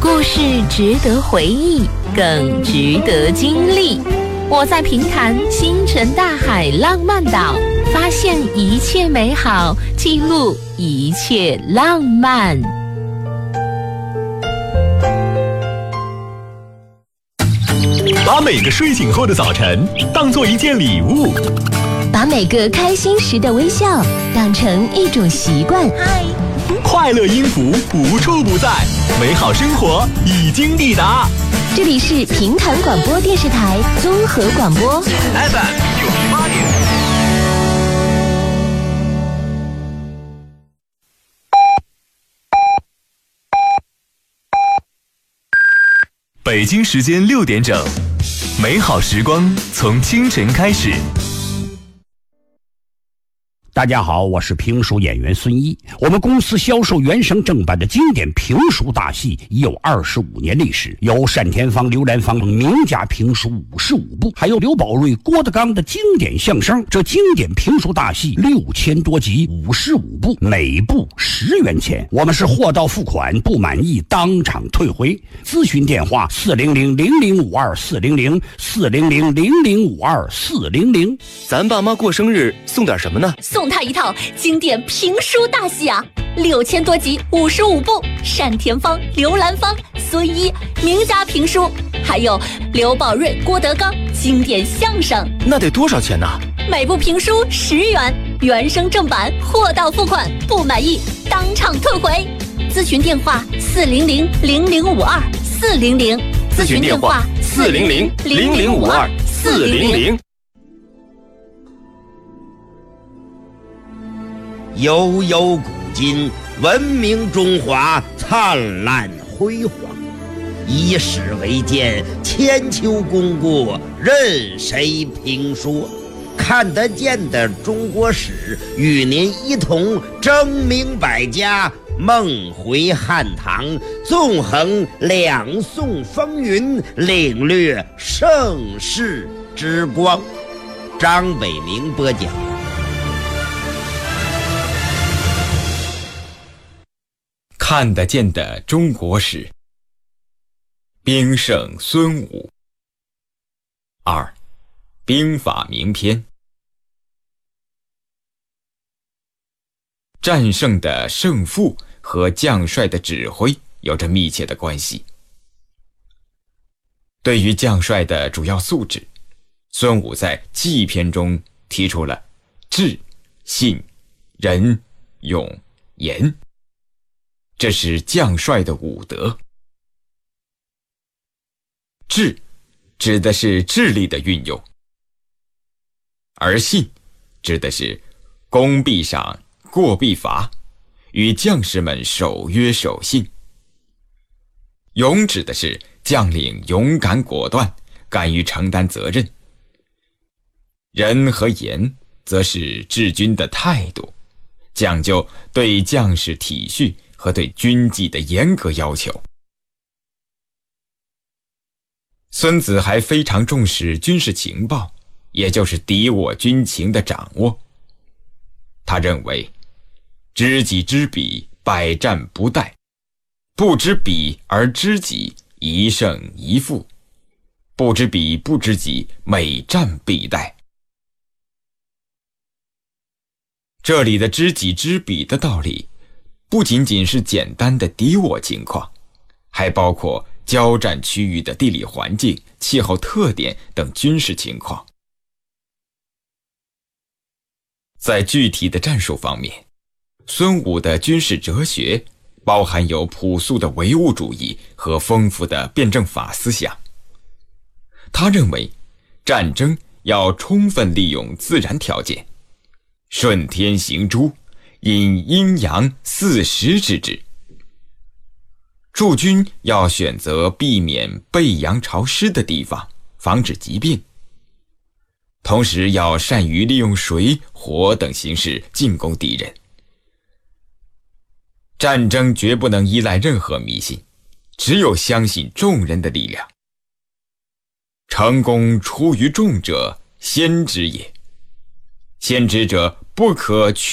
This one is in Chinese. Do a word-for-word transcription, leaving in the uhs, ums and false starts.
故事值得回忆，更值得经历。我在平潭星辰大海浪漫岛，发现一切美好，记录一切浪漫。 把每个睡醒后的早晨当作一件礼物， 把每个开心时的微笑当成一种习惯。嗨， 快乐音符无处不在，美好生活已经抵达。 这里是平潭广播电视台综合广播 F M 九十八点。北京时间六点整，美好时光从清晨开始。 大家好，我是评书演员孙一。我们公司销售原声正版的经典评书大戏已有二十五年历史，有单田芳、刘兰芳名家评书五十五部，还有刘宝瑞、郭德纲的经典相声。这经典评书大戏六千多集，五十五部，每部十元钱。我们是货到付款，不满意当场退回。咨询电话：四零零零零五二四零零四零零零零五二四零零。 咱爸妈过生日送点什么呢？ 送他一套经典评书大戏啊，六千多集，五十五部，单田芳、刘兰芳、孙一名家评书，还有刘宝瑞、郭德纲经典相声。 那得多少钱呢？ 每部评书十元，原声正版，货到付款，不满意当场退回。咨询电话：四零零零零五二四零零。 咨询电话：四零零零零五二四零零。 悠悠古今，文明中华灿烂辉煌。以史为鉴，千秋功过任谁评说？看得见的中国史，与您一同争明百家，梦回汉唐，纵横两宋风云，领略盛世之光。张北明播讲。 看得见的中国史，兵圣孙武。二，兵法名篇。战胜的胜负和将帅的指挥有着密切的关系。对于将帅的主要素质，孙武在计篇中提出了智、信、仁、勇、严，这是将帅的五德。智指的是智力的运用，而信指的是攻必赏，过必罚，与将士们守约守信。勇指的是将领勇敢果断，敢于承担责任。仁和严则是治军的态度，讲究对将士体恤和对军纪的严格要求。孙子还非常重视军事情报，也就是敌我军情的掌握。他认为知己知彼，百战不殆；不知彼而知己，一胜一负；不知彼不知己，每战必殆。这里的知己知彼的道理不仅仅是简单的敌我情况，还包括交战区域的地理环境、气候特点等军事情况。在具体的战术方面，孙武的军事哲学包含有朴素的唯物主义和丰富的辩证法思想。他认为战争要充分利用自然条件，顺天行诸，引阴阳四时之志。驻军要选择避免背阳潮湿的地方，防止疾病。同时要善于利用水、火等形式进攻敌人。战争绝不能依赖任何迷信，只有相信众人的力量。成功出于众者，先知也。先知者不可取